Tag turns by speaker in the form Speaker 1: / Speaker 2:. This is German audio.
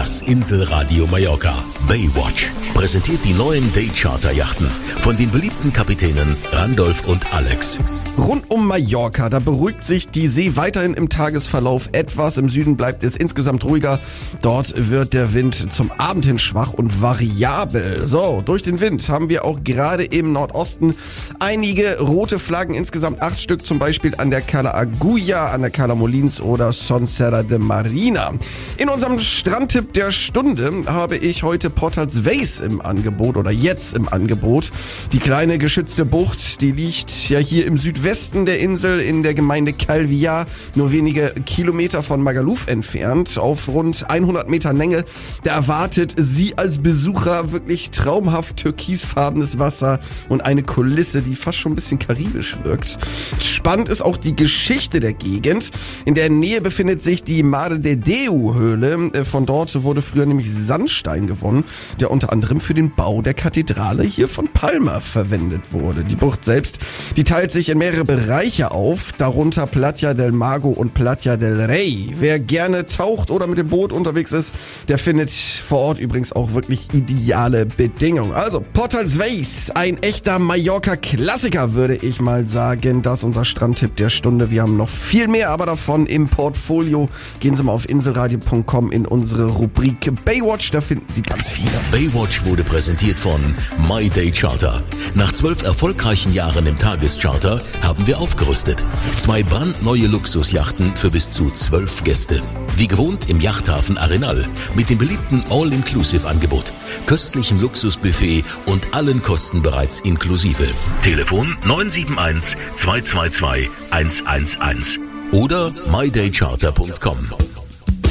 Speaker 1: Das Inselradio Mallorca Baywatch präsentiert die neuen Daycharter-Yachten von den beliebten Kapitänen Randolph und Alex.
Speaker 2: Rund um Mallorca, da beruhigt sich die See weiterhin im Tagesverlauf etwas. Im Süden bleibt es insgesamt ruhiger. Dort wird der Wind zum Abend hin schwach und variabel. So, durch den Wind haben wir auch gerade im Nordosten einige rote Flaggen, insgesamt 8 Stück, zum Beispiel an der Cala Agulla, an der Cala Molins oder Son Serra de Marina. In unserem Strandtipp der Stunde habe ich heute Portals Ways im Angebot oder jetzt im Angebot. Die kleine geschützte Bucht, die liegt ja hier im Südwesten der Insel in der Gemeinde Calviá, nur wenige Kilometer von Magaluf entfernt, auf rund 100 Meter Länge. Da erwartet Sie als Besucher wirklich traumhaft türkisfarbenes Wasser und eine Kulisse, die fast schon ein bisschen karibisch wirkt. Spannend ist auch die Geschichte der Gegend. In der Nähe befindet sich die Mare de Deu-Höhle. Von dort wurde früher nämlich Sandstein gewonnen, der unter anderem für den Bau der Kathedrale hier von Palma verwendet wurde. Die Bucht selbst, die teilt sich in mehrere Bereiche auf, darunter Platja del Mago und Platja del Rey. Wer gerne taucht oder mit dem Boot unterwegs ist, der findet vor Ort übrigens auch wirklich ideale Bedingungen. Also Portals Ways, ein echter Mallorca-Klassiker, würde ich mal sagen. Das ist unser Strandtipp der Stunde. Wir haben noch viel mehr, aber davon im Portfolio. Gehen Sie mal auf inselradio.com in unsere Rubrik Baywatch, da finden Sie ganz viele.
Speaker 1: Baywatch wurde präsentiert von My Day Charter. Nach 12 erfolgreichen Jahren im Tagescharter haben wir aufgerüstet. 2 brandneue Luxusjachten für bis zu 12 Gäste. Wie gewohnt im Yachthafen Arenal mit dem beliebten All-Inclusive-Angebot, köstlichen Luxusbuffet und allen Kosten bereits inklusive. Telefon 971 222 111 oder mydaycharter.com.